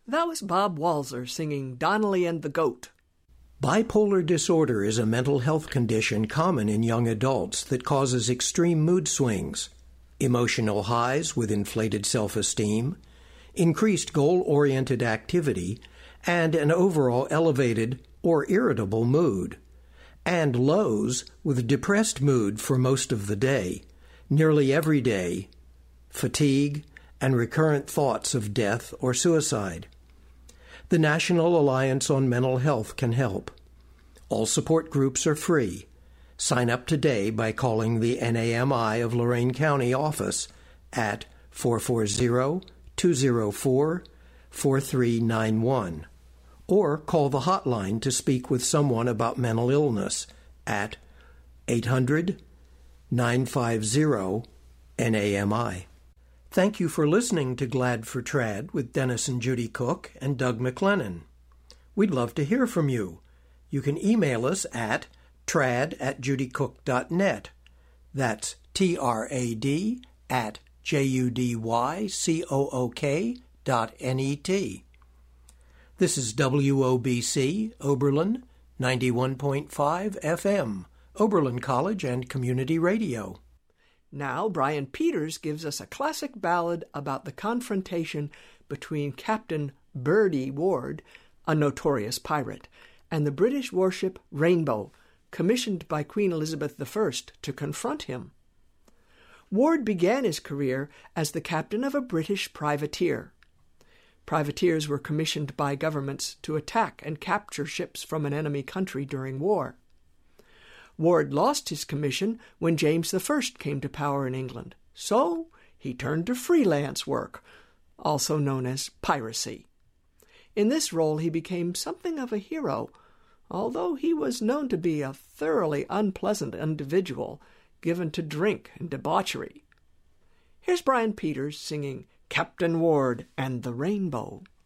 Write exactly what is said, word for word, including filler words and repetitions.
That was Bob Walzer singing Donnelly and the Goat. Bipolar disorder is a mental health condition common in young adults that causes extreme mood swings, emotional highs with inflated self-esteem, increased goal-oriented activity, and an overall elevated or irritable mood, and lows with depressed mood for most of the day, nearly every day, fatigue, and recurrent thoughts of death or suicide. The National Alliance on Mental Health can help. All support groups are free. Sign up today by calling the N A M I of Lorain County office at four four zero, two zero four, four three nine one or call the hotline to speak with someone about mental illness at eight hundred, nine five zero, N A M I. Thank you for listening to Glad for Trad with Dennis and Judy Cook and Doug McLennan. We'd love to hear from you. You can email us at trad at judycook dot net. That's T R A D at J U D Y C O O K dot N E T. This is W O B C, Oberlin, ninety-one point five F M, Oberlin College and Community Radio. Now, Brian Peters gives us a classic ballad about the confrontation between Captain Birdie Ward, a notorious pirate, and the British warship Rainbow, commissioned by Queen Elizabeth the First to confront him. Ward began his career as the captain of a British privateer. Privateers were commissioned by governments to attack and capture ships from an enemy country during war. Ward lost his commission when James the First came to power in England, so he turned to freelance work, also known as piracy. In this role he became something of a hero, although he was known to be a thoroughly unpleasant individual, given to drink and debauchery. Here's Brian Peters singing Captain Ward and the Rainbow.